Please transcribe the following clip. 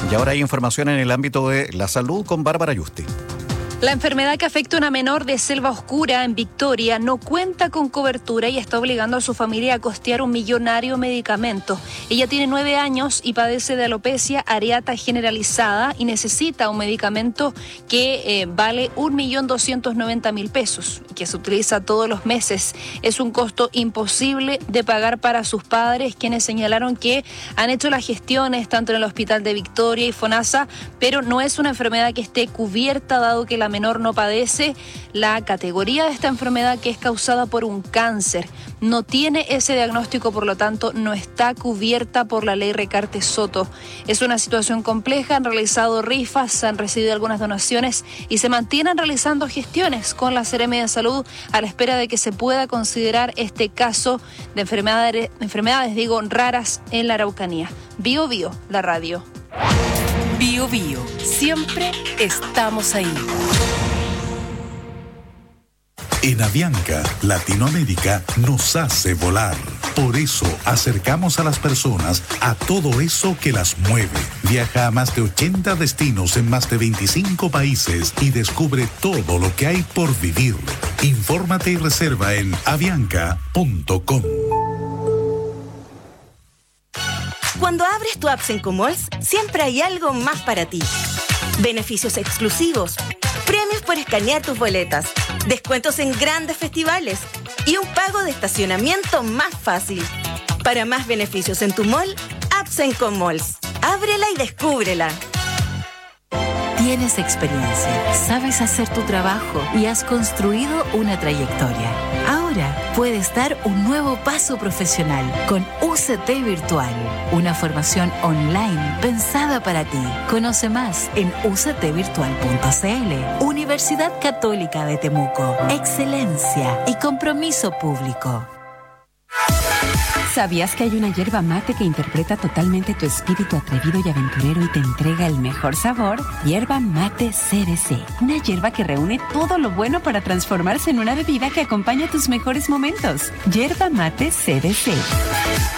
Y ahora hay información en el ámbito de la salud con Bárbara Yusti. La enfermedad que afecta a una menor de Selva Oscura en Victoria no cuenta con cobertura y está obligando a su familia a costear un millonario medicamento. Ella tiene 9 años y padece de alopecia areata generalizada y necesita un medicamento que vale 1.290.000 pesos y que se utiliza todos los meses. Es un costo imposible de pagar para sus padres, quienes señalaron que han hecho las gestiones tanto en el Hospital de Victoria y FONASA, pero no es una enfermedad que esté cubierta, dado que la menor no padece la categoría de esta enfermedad, que es causada por un cáncer. No tiene ese diagnóstico, por lo tanto no está cubierta por la ley Recarte Soto. Es una situación compleja, han realizado rifas, se han recibido algunas donaciones y se mantienen realizando gestiones con la Seremi de Salud a la espera de que se pueda considerar este caso de enfermedades raras en la Araucanía. Bio Bio, la radio. Bio Bio, siempre estamos ahí. En Avianca, Latinoamérica nos hace volar. Por eso acercamos a las personas a todo eso que las mueve. Viaja a más de 80 destinos en más de 25 países y descubre todo lo que hay por vivir. Infórmate y reserva en avianca.com. Cuando abres tu app Sencomalls, siempre hay algo más para ti. Beneficios exclusivos, premios por escanear tus boletas, descuentos en grandes festivales y un pago de estacionamiento más fácil. Para más beneficios en tu mall, app Sencomalls. Ábrela y descúbrela. Tienes experiencia, sabes hacer tu trabajo y has construido una trayectoria. Ahora puedes dar un nuevo paso profesional con UCT Virtual, una formación online pensada para ti. Conoce más en uctvirtual.cl. Universidad Católica de Temuco. Excelencia y compromiso público. ¿Sabías que hay una yerba mate que interpreta totalmente tu espíritu atrevido y aventurero y te entrega el mejor sabor? Yerba mate CBC. Una yerba que reúne todo lo bueno para transformarse en una bebida que acompaña tus mejores momentos. Yerba mate CBC.